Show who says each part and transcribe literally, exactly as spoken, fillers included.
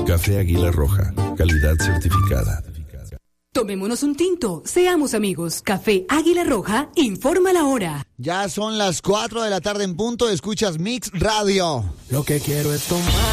Speaker 1: Café Águila Roja, calidad certificada.
Speaker 2: Tomémonos un tinto, seamos amigos. Café Águila Roja, informa la hora.
Speaker 3: Ya son las cuatro de la tarde en punto, escuchas Mix Radio.
Speaker 4: Lo que quiero es tomar.